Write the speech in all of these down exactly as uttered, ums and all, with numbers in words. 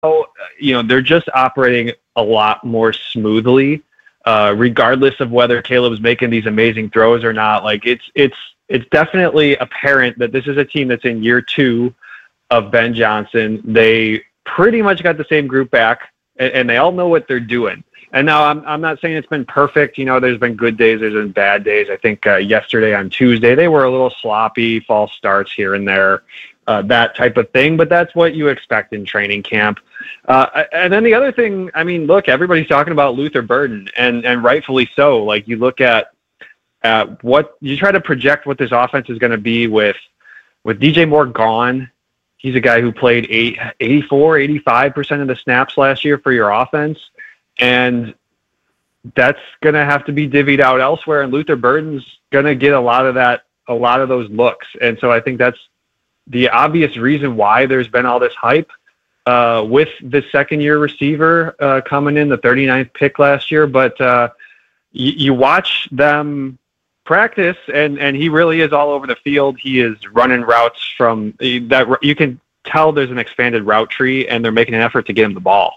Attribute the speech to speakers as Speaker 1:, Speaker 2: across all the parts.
Speaker 1: you know, they're just operating a lot more smoothly, uh, regardless of whether Caleb's making these amazing throws or not. Like it's, it's, it's definitely apparent that this is a team that's in year two of Ben Johnson. They pretty much got the same group back, and, and they all know what they're doing. And now I'm, I'm not saying it's been perfect. You know, there's been good days, there's been bad days. I think uh, yesterday on Tuesday, they were a little sloppy, false starts here and there, uh, that type of thing. But that's what you expect in training camp. Uh, and then the other thing, I mean, look, everybody's talking about Luther Burden, and, and rightfully so. Like you look at, at what you try to project what this offense is going to be with, with D J Moore gone. He's a guy who played eight, eighty-four, eighty-five percent of the snaps last year for your offense. And that's going to have to be divvied out elsewhere. And Luther Burden's going to get a lot of that, a lot of those looks. And so I think that's the obvious reason why there's been all this hype uh, with the second year receiver uh, coming in, the thirty-ninth pick last year. But uh, you, you watch them practice, and, and he really is all over the field. He is running routes from that. You can tell there's an expanded route tree, and they're making an effort to get him the ball.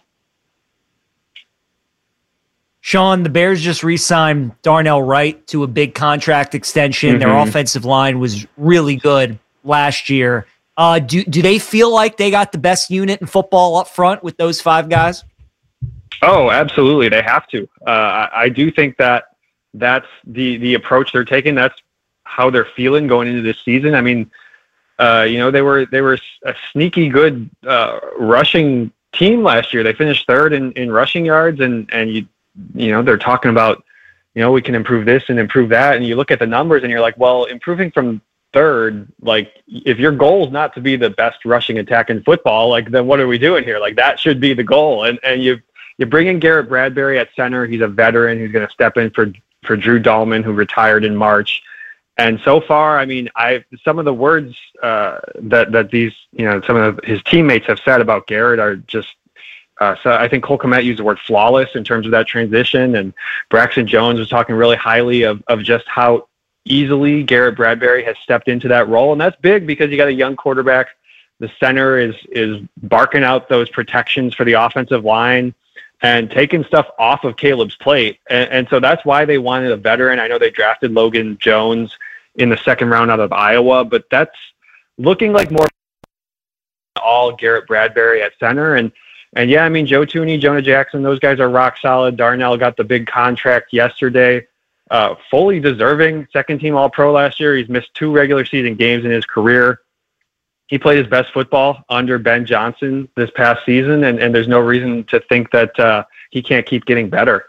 Speaker 2: Sean, the Bears just re-signed Darnell Wright to a big contract extension. Mm-hmm. Their offensive line was really good last year. Uh, do do they feel like they got the best unit in football up front with those five guys?
Speaker 1: Oh, absolutely. They have to. Uh, I, I do think that that's the, the approach they're taking. That's how they're feeling going into this season. I mean, uh, you know, they were they were a sneaky good uh, rushing team last year. They finished third in, in rushing yards, and, and you you know, they're talking about, you know, we can improve this and improve that. And you look at the numbers and you're like, well, improving from third, like if your goal is not to be the best rushing attack in football, like then what are we doing here? Like that should be the goal. And and you you bring in Garrett Bradbury at center. He's a veteran who's going to step in for, for Drew Dahlman, who retired in March. And so far, I mean, I some of the words uh, that, that these, you know, some of his teammates have said about Garrett are just, Uh, so I think Cole Kmet used the word flawless in terms of that transition, and Braxton Jones was talking really highly of, of just how easily Garrett Bradbury has stepped into that role. And that's big because you got a young quarterback. The center is, is barking out those protections for the offensive line and taking stuff off of Caleb's plate. And, and so that's why they wanted a veteran. I know they drafted Logan Jones in the second round out of Iowa, but that's looking like more all Garrett Bradbury at center. And, And yeah, I mean, Joe Thuney, Jonah Jackson, those guys are rock solid. Darnell got the big contract yesterday. Uh, fully deserving second team All-Pro last year. He's missed two regular season games in his career. He played his best football under Ben Johnson this past season, and, and there's no reason to think that uh, he can't keep getting better.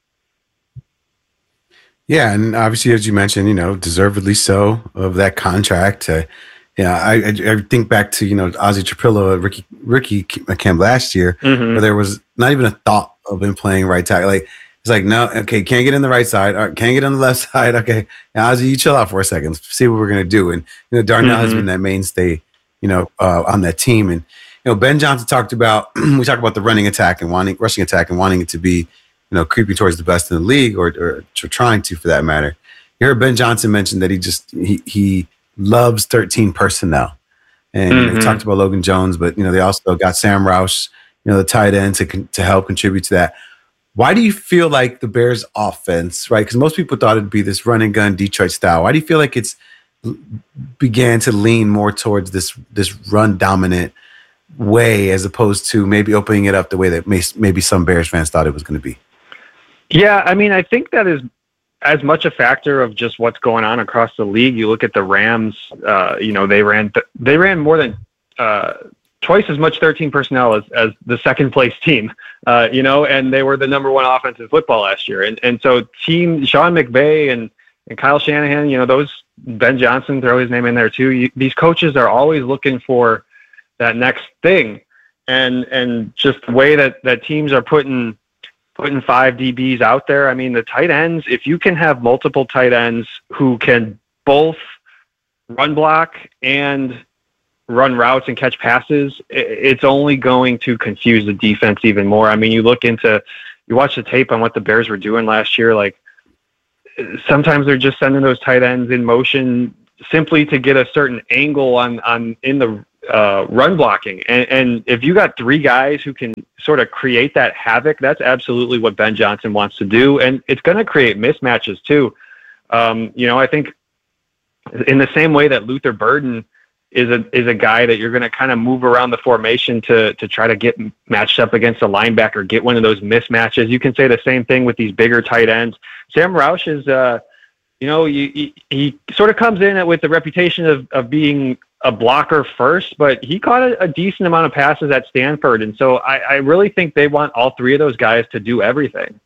Speaker 3: Yeah, and obviously, as you mentioned, you know, deservedly so of that contract. Uh, Yeah, I, I think back to, you know, Ozzie Trapillo, Ricky Ricky camp last year, mm-hmm. where there was not even a thought of him playing right tackle. Like it's like, no, okay, can't get in the right side, or can't get on the left side. Okay, now, Ozzie, you chill out for a second. Let's see what we're gonna do. And you know, Darnell mm-hmm. has been that mainstay, you know, uh, on that team. And you know, Ben Johnson talked about we talked about the running attack and wanting rushing attack and wanting it to be, you know, creeping towards the best in the league, or or trying to, for that matter. You heard Ben Johnson mention that he just he he. loves thirteen personnel, and mm-hmm. you know, they talked about Logan Jones, but you know they also got Sam Roush, you know, the tight end to to help contribute to that. Why do you feel like the Bears' offense, right? Because most people thought it'd be this run and gun Detroit style. Why do you feel like it's began to lean more towards this this run dominant way as opposed to maybe opening it up the way that may, maybe some Bears fans thought it was going to be?
Speaker 1: Yeah, I mean, I think that is as much a factor of just what's going on across the league. You look at the Rams, uh, you know, they ran, th- they ran more than uh, twice as much thirteen personnel as, as the second place team, uh, you know, and they were the number one offense in football last year. And, and so team Sean McVay and, and Kyle Shanahan, you know, those Ben Johnson, throw his name in there too. You, these coaches are always looking for that next thing. And, and just the way that, that teams are putting, putting five D Bs out there. I mean, the tight ends, if you can have multiple tight ends who can both run block and run routes and catch passes, it's only going to confuse the defense even more. I mean, you look into, you watch the tape on what the Bears were doing last year, like sometimes they're just sending those tight ends in motion simply to get a certain angle on, on in the, uh, run blocking. And, and if you got three guys who can sort of create that havoc, that's absolutely what Ben Johnson wants to do. And it's going to create mismatches too. Um, you know, I think in the same way that Luther Burden is a is a guy that you're going to kind of move around the formation to to try to get matched up against a linebacker, get one of those mismatches. You can say the same thing with these bigger tight ends. Sam Roush is, uh, you know, he, he, he sort of comes in with the reputation of, of being a blocker first, but he caught a, a decent amount of passes at Stanford. And so I, I really think they want all three of those guys to do everything.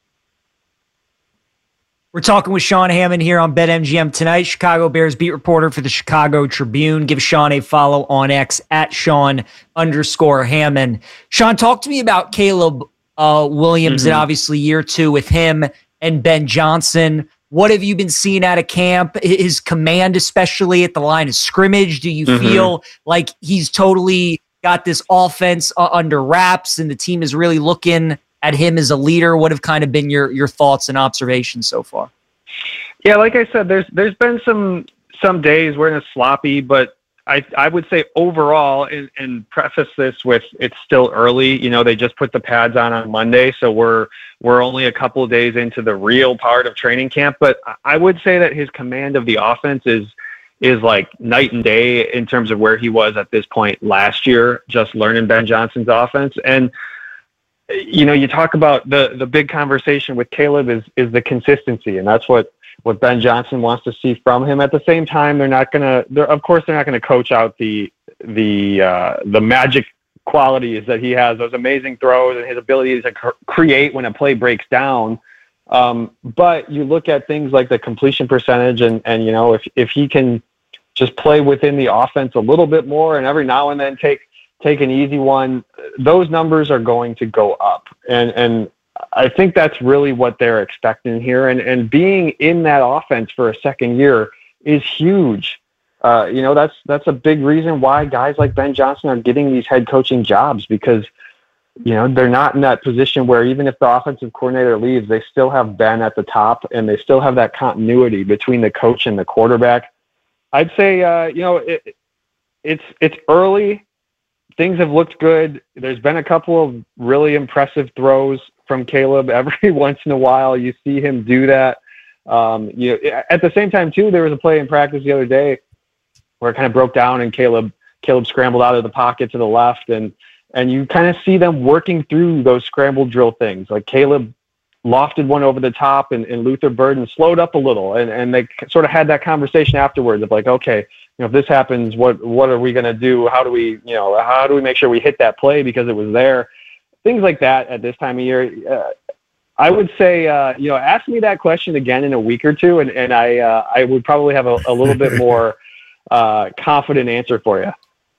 Speaker 2: We're talking with Sean Hammond here on BetMGM tonight, Chicago Bears beat reporter for the Chicago Tribune. Give Sean a follow on X at Sean underscore Hammond. Sean, talk to me about Caleb uh, Williams, mm-hmm. and obviously year two with him and Ben Johnson. What have you been seeing out of camp? His command, especially at the line of scrimmage. Do you mm-hmm. feel like he's totally got this offense uh, under wraps and the team is really looking at him as a leader? What have kind of been your your thoughts and observations so far?
Speaker 1: Yeah, like I said, there's there's been some some days where it's sloppy, but I I would say overall, and, and preface this with it's still early. You know, they just put the pads on on Monday, so we're we're only a couple of days into the real part of training camp. But I would say that his command of the offense is is like night and day in terms of where he was at this point last year, just learning Ben Johnson's offense. And you know, you talk about the, the big conversation with Caleb is, is the consistency. And that's what, what Ben Johnson wants to see from him. At the same time, they're not going to, they're, of course, they're not going to coach out the, the, uh, the magic qualities that he has, those amazing throws and his ability to cr- create when a play breaks down. Um, but you look at things like the completion percentage and, and, you know, if, if he can just play within the offense a little bit more and every now and then take, take an easy one, those numbers are going to go up. And and I think that's really what they're expecting here. And and being in that offense for a second year is huge. Uh, you know, that's that's a big reason why guys like Ben Johnson are getting these head coaching jobs, because, you know, they're not in that position where even if the offensive coordinator leaves, they still have Ben at the top and they still have that continuity between the coach and the quarterback. I'd say, uh, you know, it, it's it's early. Things have looked good. There's been a couple of really impressive throws from Caleb. Every once in a while, you see him do that. Um, you know, at the same time, too, there was a play in practice the other day where it kind of broke down, and Caleb Caleb scrambled out of the pocket to the left, and and you kind of see them working through those scramble drill things. Like Caleb lofted one over the top, and, and Luther Burden slowed up a little, and, and they sort of had that conversation afterwards of like, okay, you know, if this happens, what what are we going to do? How do we, you know, how do we make sure we hit that play because it was there? Things like that at this time of year. Uh, I would say, uh, you know, ask me that question again in a week or two, and, and I uh, I would probably have a, a little bit more uh, confident answer for you.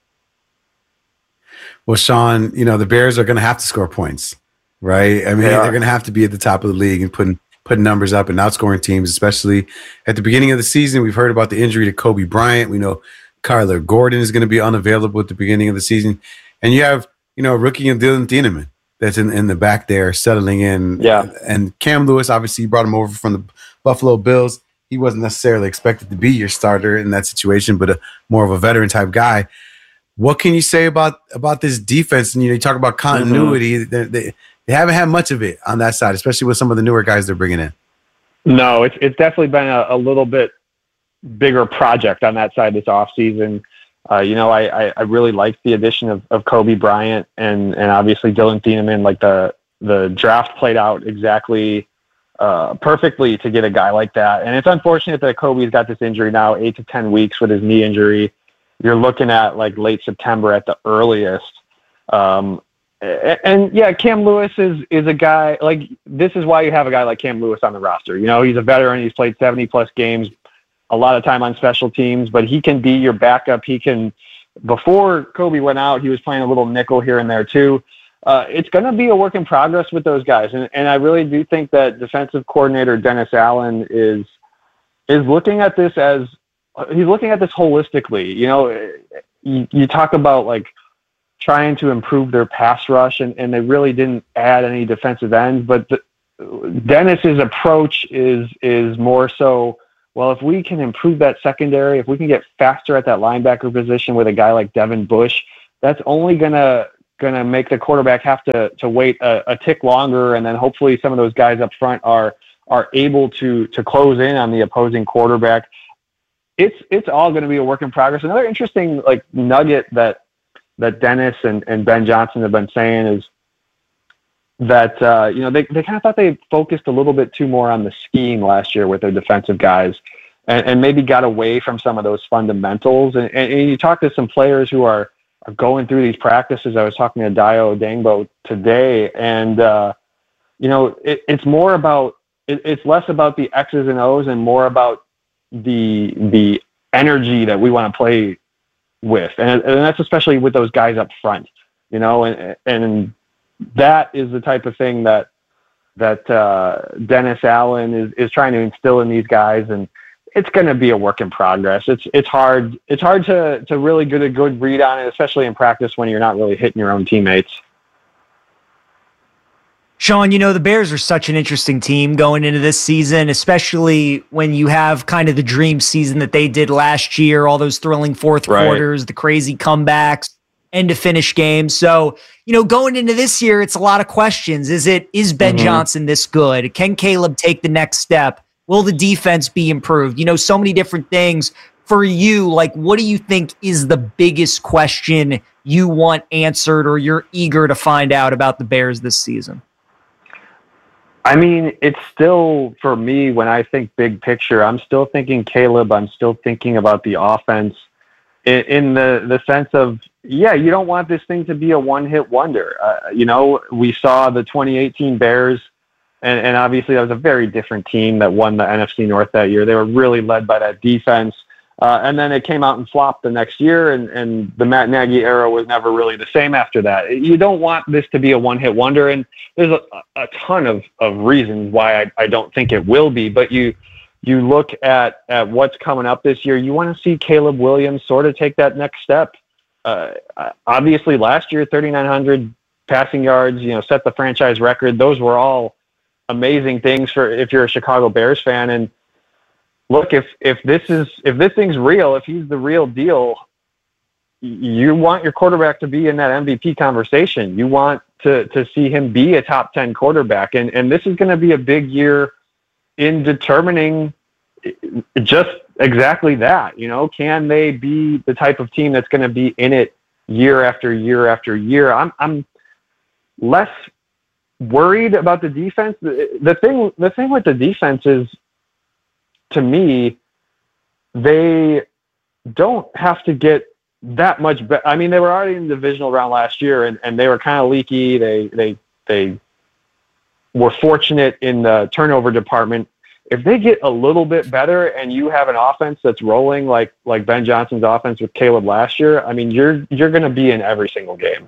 Speaker 3: Well, Sean, you know, the Bears are going to have to score points, right? I mean, they they're going to have to be at the top of the league and putting putting numbers up and outscoring teams, especially at the beginning of the season. We've heard about the injury to Kobe Bryant. We know Kyler Gordon is going to be unavailable at the beginning of the season. And you have, you know, rookie and Dylan Thieneman that's in, in the back there settling in.
Speaker 1: Yeah.
Speaker 3: And Cam Lewis, obviously, you brought him over from the Buffalo Bills. He wasn't necessarily expected to be your starter in that situation, but a, more of a veteran type guy. What can you say about about this defense? And, you know, you talk about continuity. Mm-hmm. They, they, They haven't had much of it on that side, especially with some of the newer guys they're bringing in.
Speaker 1: No, it's it's definitely been a, a little bit bigger project on that side this offseason. Uh, you know, I, I, I really liked the addition of, of Kobe Bryant and, and obviously Dylan Thieneman. Like the the draft played out exactly uh, perfectly to get a guy like that. And it's unfortunate that Kobe's got this injury now, eight to ten weeks with his knee injury. You're looking at like late September at the earliest. Um, And yeah, Cam Lewis is is a guy like this is why you have a guy like Cam Lewis on the roster. You know, he's a veteran. He's played seventy plus games, a lot of time on special teams, but he can be your backup. He can. Before Kobe went out, he was playing a little nickel here and there too. Uh, it's going to be a work in progress with those guys, and and I really do think that defensive coordinator Dennis Allen is is looking at this as he's looking at this holistically. You know, you, you talk about like trying to improve their pass rush, and, and they really didn't add any defensive ends. But the, Dennis's approach is is more so well, if we can improve that secondary, if we can get faster at that linebacker position with a guy like Devin Bush, that's only gonna gonna make the quarterback have to to wait a, a tick longer, and then hopefully some of those guys up front are are able to to close in on the opposing quarterback. It's it's all going to be a work in progress. Another interesting like nugget that that Dennis and, and Ben Johnson have been saying is that uh, you know they, they kind of thought they focused a little bit too more on the scheme last year with their defensive guys, and, and maybe got away from some of those fundamentals. And, and, and you talk to some players who are, are going through these practices. I was talking to Dio Dangbo today, and uh, you know it, it's more about it, it's less about the X's and O's and more about the the energy that we want to play with, and, and that's especially with those guys up front, you know, and and that is the type of thing that that uh, Dennis Allen is, is trying to instill in these guys, and it's going to be a work in progress. It's it's hard it's hard to to really get a good read on it, especially in practice when you're not really hitting your own teammates.
Speaker 2: Sean, you know, the Bears are such an interesting team going into this season, especially when you have kind of the dream season that they did last year, all those thrilling fourth right. quarters, the crazy comebacks, end to finish games. So, you know, going into this year, it's a lot of questions. Is it, is Ben mm-hmm. Johnson this good? Can Caleb take the next step? Will the defense be improved? You know, so many different things. For you, like, what do you think is the biggest question you want answered or you're eager to find out about the Bears this season?
Speaker 1: I mean, it's still, for me, when I think big picture, I'm still thinking Caleb. I'm still thinking about the offense in, in the, the sense of, yeah, you don't want this thing to be a one-hit wonder. Uh, you know, we saw the twenty eighteen Bears, and, and obviously that was a very different team that won the N F C North that year. They were really led by that defense. Uh, and then it came out and flopped the next year, and, and the Matt Nagy era was never really the same after that. You don't want this to be a one-hit wonder, and there's a, a ton of, of reasons why I, I don't think it will be. But you you look at, at what's coming up this year, you want to see Caleb Williams sort of take that next step. Uh, obviously, last year, thirty-nine hundred passing yards, you know, set the franchise record. Those were all amazing things for if you're a Chicago Bears fan. And look, if if this is if this thing's real, if he's the real deal, you want your quarterback to be in that M V P conversation. You want to to see him be a top ten quarterback, and and this is going to be a big year in determining just exactly that. You know, can they be the type of team that's going to be in it year after year after year? I'm I'm less worried about the defense. The, the thing the thing with the defense is, to me, they don't have to get that much better. I mean, they were already in the divisional round last year, and, and they were kind of leaky. They they they were fortunate in the turnover department. If they get a little bit better, and you have an offense that's rolling like like Ben Johnson's offense with Caleb last year, I mean, you're you're going to be in every single game.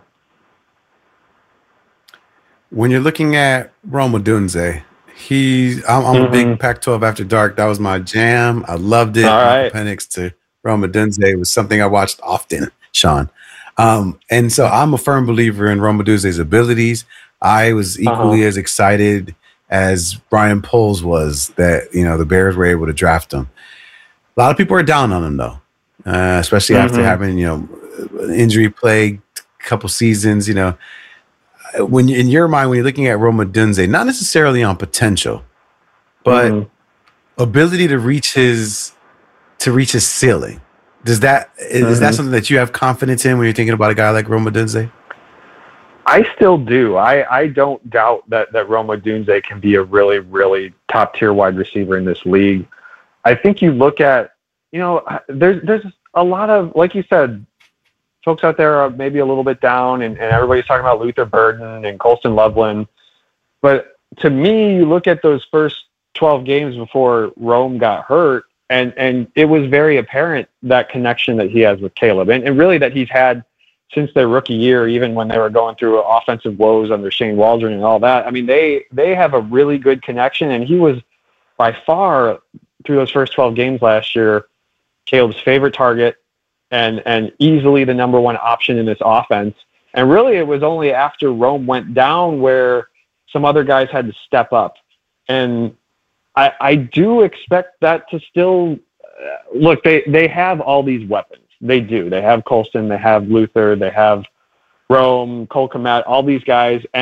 Speaker 3: When you're looking at Rome Odunze, He, I'm, I'm mm-hmm. a big Pac twelve After Dark. That was my jam. I loved it.
Speaker 1: All right.
Speaker 3: Penix to Rome Odunze was something I watched often, Sean. Um, and so I'm a firm believer in Rome Odunze's abilities. I was equally uh-huh. as excited as Brian Poles was that, you know, the Bears were able to draft him. A lot of people are down on him, though, uh, especially mm-hmm. after having, you know, injury plagued couple seasons, you know. When you, in your mind, when you're looking at Rome Odunze, not necessarily on potential, but mm-hmm. ability to reach his to reach his ceiling, does that is, mm-hmm. is that something that you have confidence in when you're thinking about a guy like Rome Odunze?
Speaker 1: I still do. I, I don't doubt that that Rome Odunze can be a really really top tier wide receiver in this league. I think you look at, you know, there's there's a lot of, like you said, folks out there are maybe a little bit down, and, and everybody's talking about Luther Burden and Colston Loveland. But to me, you look at those first twelve games before Rome got hurt, and, and it was very apparent that connection that he has with Caleb, and, and really that he's had since their rookie year, even when they were going through offensive woes under Shane Waldron and all that. I mean, they, they have a really good connection, and he was by far, through those first twelve games last year, Caleb's favorite target, and and easily the number one option in this offense. And really, it was only after Rome went down where some other guys had to step up. And I, I do expect that to still uh, look. They they have all these weapons. They do. They have Colston. They have Luther. They have Rome, Cole Kmet, all these guys.